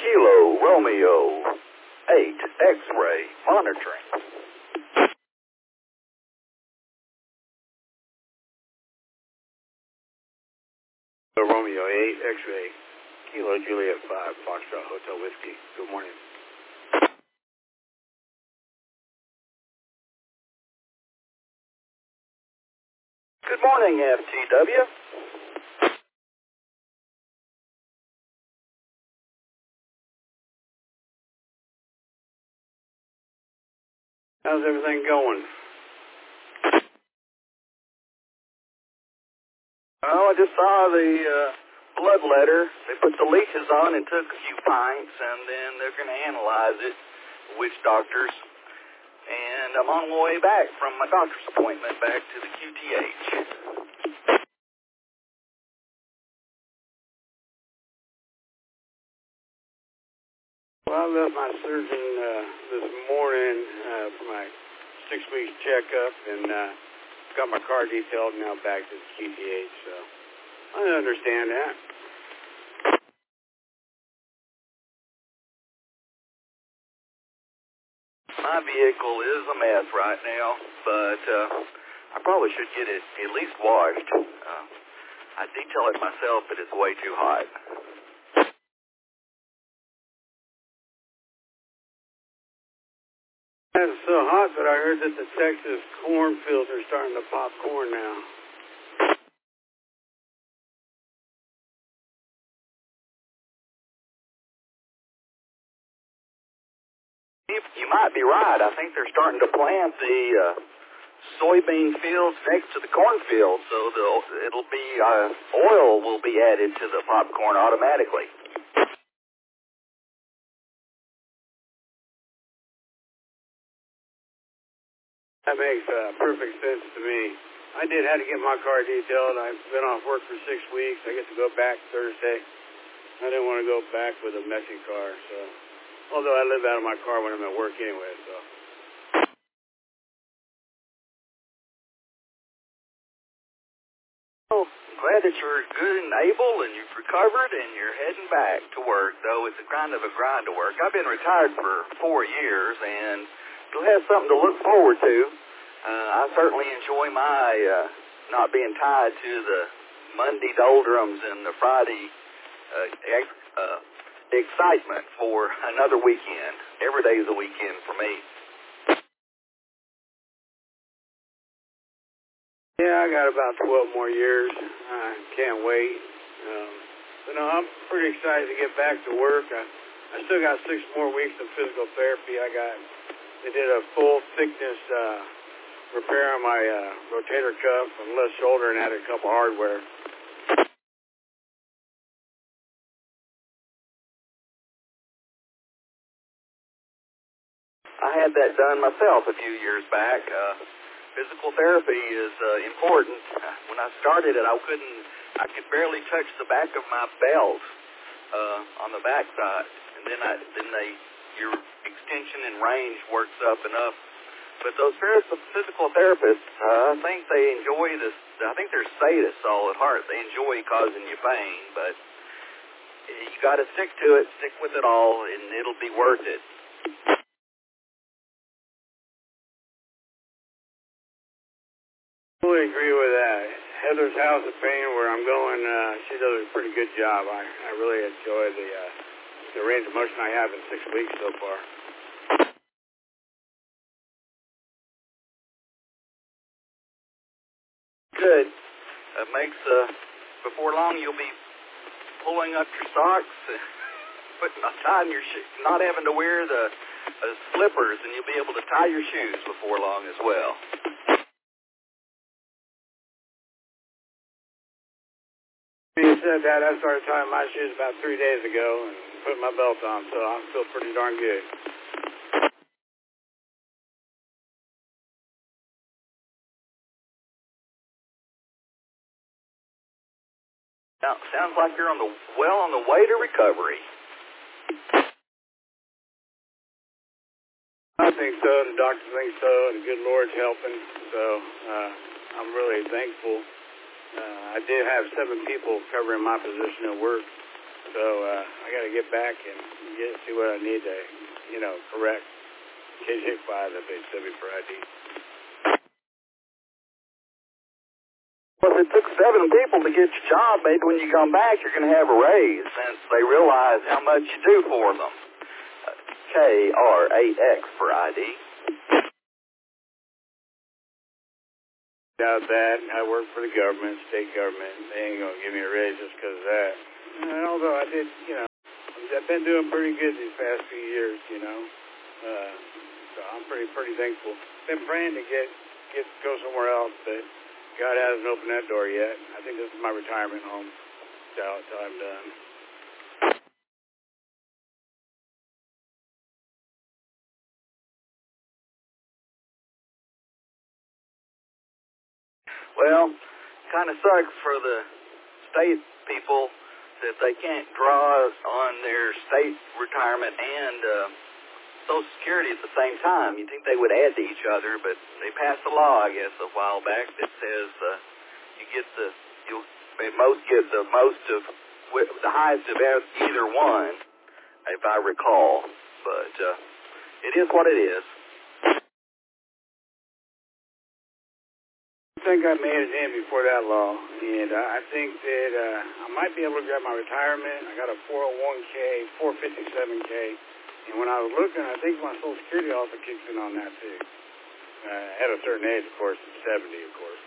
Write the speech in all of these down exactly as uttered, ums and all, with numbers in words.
Kilo Romeo eight X-ray monitoring. Romeo eight X-ray Kilo Juliet five Foxtrot Hotel Whiskey. Good morning. Good morning, F T W. How's everything going? Oh, I just saw the uh, blood letter. They put the leeches on and took a few pints, and then they're going to analyze it, witch doctors. And I'm on my way back from my doctor's appointment back to the Q T H. Well, I left my surgeon uh, this morning uh, for my six weeks checkup, and uh, got my car detailed now back to the Q T H, so I understand that. My vehicle is a mess right now, but uh, I probably should get it at least washed. Uh, I detail it myself, but it's way too hot. It's so hot that I heard that the Texas cornfields are starting to pop corn now. You might be right. I think they're starting to plant the uh, soybean fields next to the cornfield, so the, it'll be uh, oil will be added to the popcorn automatically. That makes uh, perfect sense to me. I did have to get my car detailed. I've been off work for six weeks. I get to go back Thursday. I didn't want to go back with a messy car, so although I live out of my car when I'm at work anyway, so. Oh, glad that you're good and able and you've recovered and you're heading back to work, though it's a kind of a grind to work. I've been retired for four years and you'll have something to look forward to. Uh, I certainly enjoy my uh, not being tied to the Monday doldrums and the Friday uh, ex- uh, excitement for another weekend. Every day is a weekend for me. Yeah, I got about twelve more years. I can't wait. Um, but no, I'm pretty excited to get back to work. I, I still got six more weeks of physical therapy. I got, they did a full thickness uh, repair on my uh, rotator cuff and left shoulder and added a couple hardware. I had that done myself a few years back. Uh, physical therapy is uh, important. When I started it, I couldn't, I could barely touch the back of my belt uh, on the back side. And then I, then they, your extension and range works up enough. But those physical therapists, uh, I think they enjoy this, I think they're sadists all at heart. They enjoy causing you pain, but you got to stick to it, stick with it all, and it'll be worth it. I totally agree with that. Heather's House of Pain, where I'm going, uh, she does a pretty good job. I, I really enjoy the uh, the range of motion I have in six weeks so far. Good. That makes, uh, before long you'll be pulling up your socks, putting, tying your shoes, not having to wear the uh, slippers, and you'll be able to tie your shoes before long as well. Being said that, I started tying my shoes about three days ago and putting my belt on, so I feel pretty darn good. Now, sounds like you're on the well on the way to recovery. I think so. The doctor thinks so. The good Lord's helping. So uh, I'm really thankful. Uh, I did have seven people covering my position at work, so uh, I got to to get back and get see what I need to, you know, correct. K J five F H W for I D. Well, if it took seven people to get your job, maybe when you come back, you're going to have a raise since they realize how much you do for them. K R eight X for I D. Doubt that. I work for the government, state government. They ain't going to give me a raise just because of that. And although I did, you know, I've been doing pretty good these past few years, you know. Uh, so I'm pretty pretty thankful. Been praying to get, get go somewhere else, but God hasn't opened that door yet. I think this is my retirement home until, until I'm done. Well, kind of sucks for the state people that they can't draw on their state retirement and uh, Social Security at the same time. You'd think they would add to each other, but they passed a law, I guess, a while back that says uh, you get the you most get the most of the highest of either one, if I recall. But uh, it is what it is. I think I made it in before that law, and uh, I think that uh, I might be able to grab my retirement. I got a four oh one K, four fifty-seven K, and when I was looking, I think my Social Security also kicks in on that too. Uh, at a certain age, of course, seventy, of course.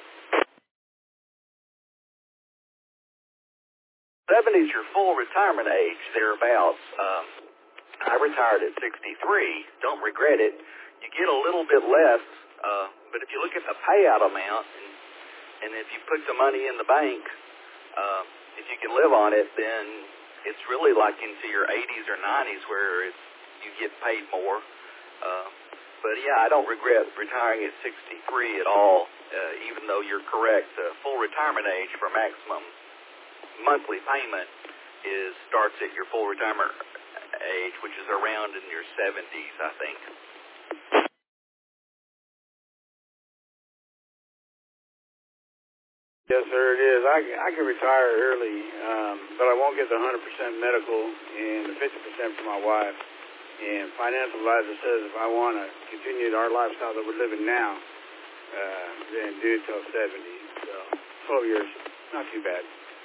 seventy is your full retirement age, thereabouts. Um, I retired at sixty-three. Don't regret it. You get a little bit less. Uh, but if you look at the payout amount, and, and if you put the money in the bank, uh, if you can live on it, then it's really like into your eighties or nineties where it's, you get paid more. Uh, but yeah, I don't regret retiring at sixty-three at all, uh, even though you're correct. The full retirement age for maximum monthly payment is starts at your full retirement age, which is around in your seventies, I think. Yes, sir, it is. I, I can retire early, um, but I won't get the one hundred percent medical and the fifty percent for my wife. And financial advisor says if I want to continue our lifestyle that we're living now, uh, then do it till seventy. So twelve years, not too bad.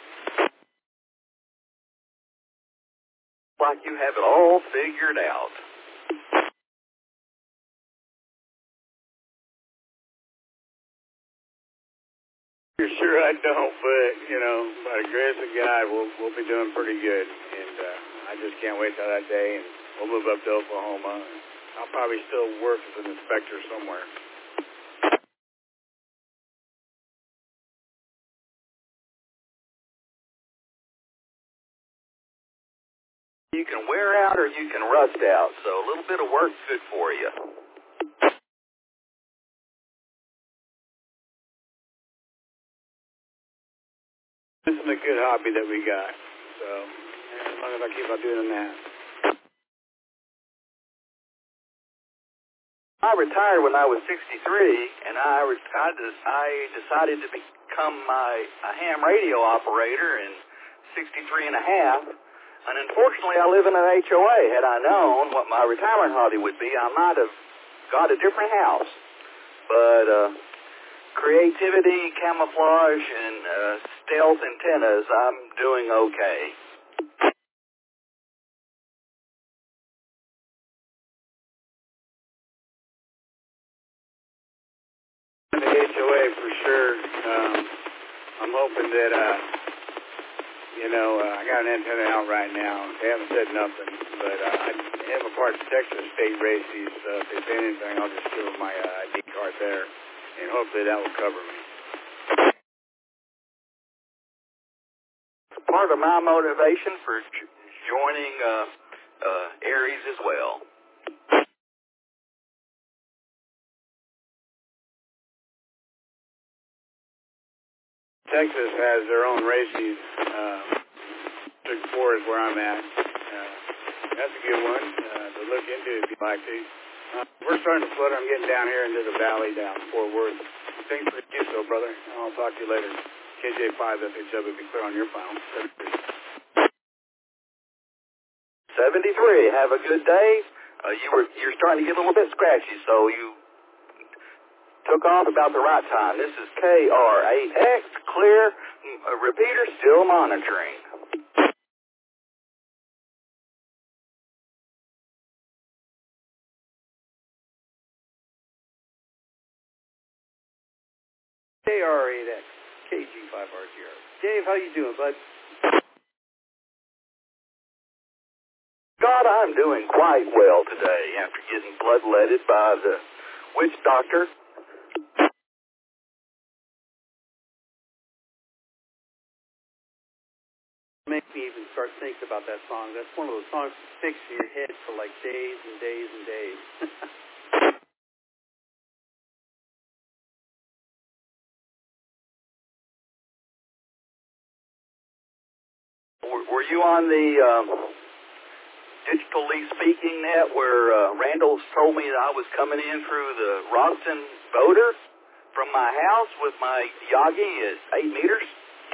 Like you have it all figured out. Sure I don't, but, you know, by the grace of God, we'll, we'll be doing pretty good. And uh, I just can't wait till that day, and we'll move up to Oklahoma. And I'll probably still work as an inspector somewhere. You can wear out or you can rust out, so a little bit of work's good for you. This is a good hobby that we got, so as long as I keep on doing that. I retired when I was sixty-three, and I, I, I decided to become my a ham radio operator in sixty-three and a half. And unfortunately, I live in an H O A. Had I known what my retirement hobby would be, I might have got a different house. But uh, creativity, camouflage, and uh, stealth antennas, I'm doing okay. The H O A for sure. Um, I'm hoping that, uh, you know, uh, I got an antenna out right now. They haven't said nothing, but uh, I am a part of Texas State Races. So if they say anything, I'll just give them my uh, I D card there, and hopefully that will cover me. Part of my motivation for j- joining uh, uh, Aries as well. Texas has their own races. Uh, District four is where I'm at. Uh, that's a good one uh, to look into if you'd like to. Uh, we're starting to flutter. I'm getting down here into the valley down Fort Worth. Thanks for the gift, though, brother. I'll talk to you later. K J five F H W, be clear on your file. seventy-three. Have a good day. Uh, you were you're starting to get a little bit scratchy, so you took off about the right time. This is K R eight X, clear, uh, repeater still monitoring. K R eight X, K G five R G R. Dave, how you doing, bud? God, I'm doing quite well today after getting bloodletted by the witch doctor. Makes me even start thinking about that song. That's one of those songs that sticks in your head for like days and days and days. were, were you on the um, digitally speaking net where uh, Randall told me that I was coming in through the Roxton boater from my house with my Yagi at eight meters?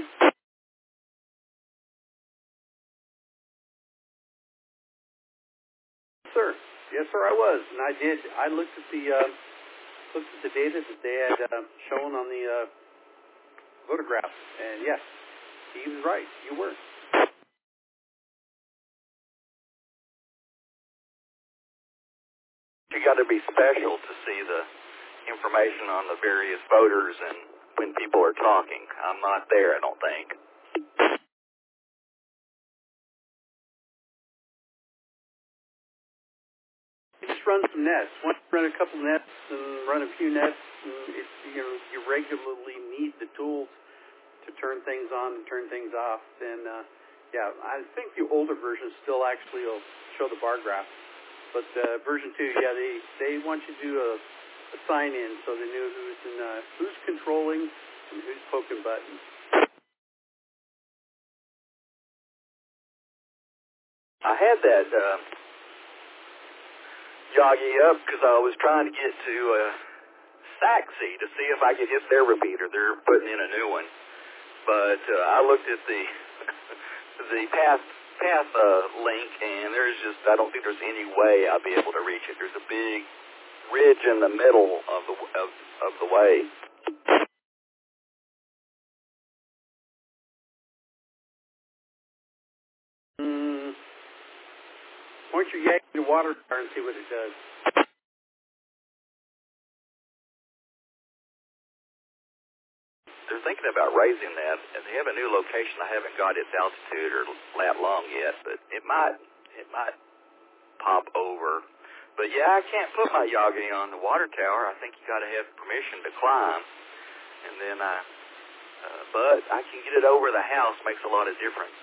Sir, yes, sir, I was, and I did. I looked at the uh, looked at the data that they had uh, shown on the uh, photograph, and yes, he was right. You were. You got to be special to see the information on the various voters and when people are talking. I'm not there, I don't think. You just run some nets. Once you run a couple nets and run a few nets, and it's, you know, you regularly need the tools to turn things on and turn things off. Then, uh, yeah, I think the older version still actually will show the bar graph. But uh, version two, yeah, they, they want you to do a, a sign in so they knew who's in, uh, who's controlling and who's poking buttons. I had that uh, Yagi up because I was trying to get to uh, Saxy to see if I could hit their repeater. They're putting in a new one. But uh, I looked at the the path path uh, link, and there's just, I don't think there's any way I'll be able to reach it. There's a big ridge in the middle of the of, of the way. Mm. Point your Yagi to water tower and see what it does. They're thinking about raising that, and they have a new location. I haven't got its altitude or lat long yet, but it might it might pop over. But yeah, I can't put my Yagi on the water tower. I think you got to have permission to climb, and then I. Uh, but I can get it over the house. Makes a lot of difference.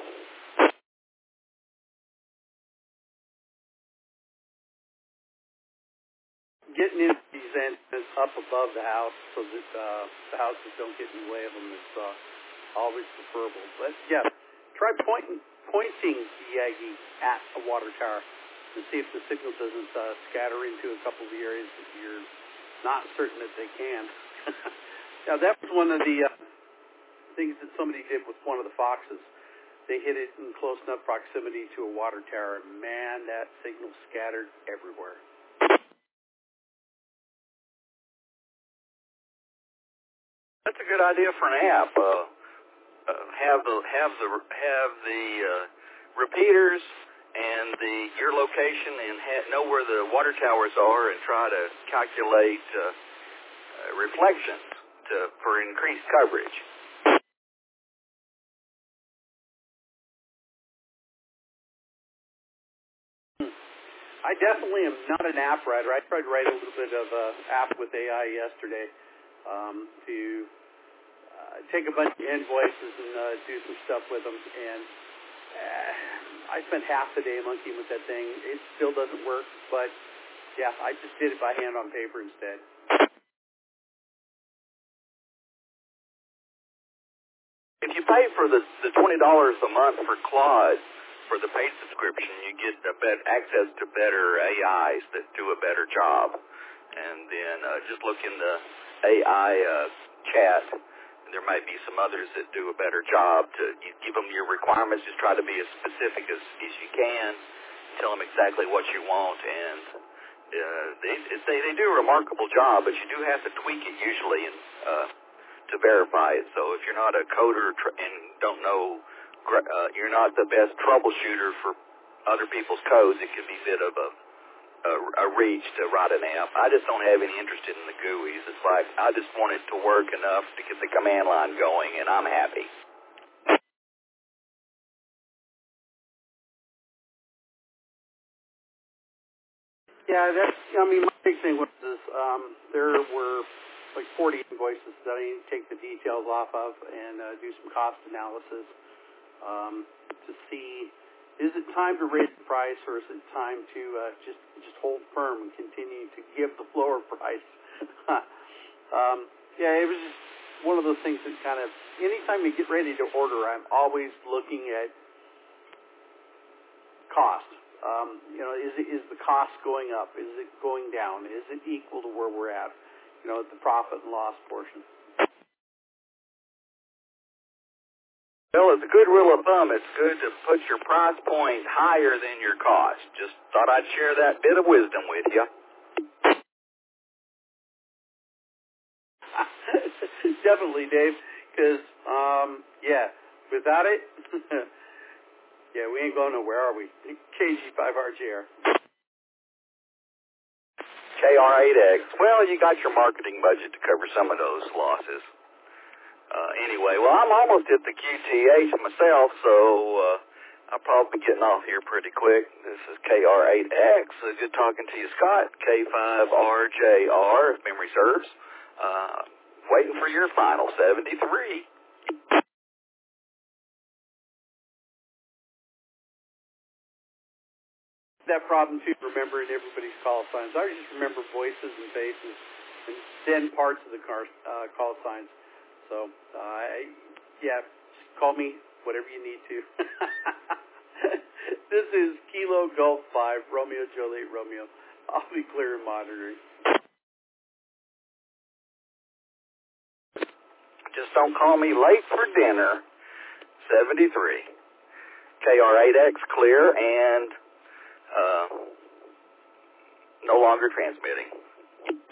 Getting into these antennas up above the house so that uh, the houses don't get in the way of them is uh, always preferable. But yeah, try pointing pointing the Yagi at a water tower and see if the signal doesn't uh, scatter into a couple of the areas that you're not certain that they can. Now that was one of the uh, things that somebody did with one of the Foxes. They hit it in close enough proximity to a water tower, and man, that signal scattered everywhere. That's a good idea for an app. Uh, uh, have the have the have the uh, repeaters and the your location, and ha- know where the water towers are, and try to calculate uh, uh, reflections to for increased coverage. I definitely am not an app writer. I tried to write a little bit of an app with A I yesterday um, to uh, take a bunch of invoices and uh, do some stuff with them. And uh, I spent half the day monkeying with that thing. It still doesn't work, but yeah, I just did it by hand on paper instead. If you pay for the the twenty dollars a month for Claude, for the paid subscription, you get a bet, access to better A Is that do a better job. And then uh, just look in the A I uh, chat, there might be some others that do a better job. To you give them your requirements, just try to be as specific as, as you can. Tell them exactly what you want, and uh, they, they they do a remarkable job, but you do have to tweak it usually and, uh, to verify it. So if you're not a coder tr- and don't know, uh, you're not the best troubleshooter for other people's codes, it could be a bit of a A, a reach to write an app. I just don't have any interest in the G U Is. It's like I just want it to work enough to get the command line going, and I'm happy. Yeah, that's. I mean, my big thing was this. Um, there were like forty invoices that I need to take the details off of and uh, do some cost analysis um, to see. Is it time to raise the price, or is it time to uh, just just hold firm and continue to give the lower price? um, yeah, it was just one of those things that kind of, anytime you get ready to order, I'm always looking at cost. Um, you know, is it, is the cost going up? Is it going down? Is it equal to where we're at? You know, at the profit and loss portion. Well, it's a good rule of thumb. It's good to put your price point higher than your cost. Just thought I'd share that bit of wisdom with you. Definitely, Dave, because, um, yeah, without it, yeah, we ain't going nowhere, are we? K G five R J R. K R eight X. Well, you got your marketing budget to cover some of those losses. Uh, anyway, well, I'm almost at the Q T H myself, so uh, I'll probably be getting off here pretty quick. This is K R eight X. Uh, good talking to you, Scott. K five R J R, if memory serves. Uh, waiting for your final seventy-three. That problem, too, remembering everybody's call signs. I just remember voices and faces and then parts of the car, uh, call signs. So, uh, yeah, just call me whatever you need to. This is Kilo Golf five, Romeo Juliet Romeo. I'll be clear and monitoring. Just don't call me late for dinner. seventy-three. K R eight X clear and uh, no longer transmitting.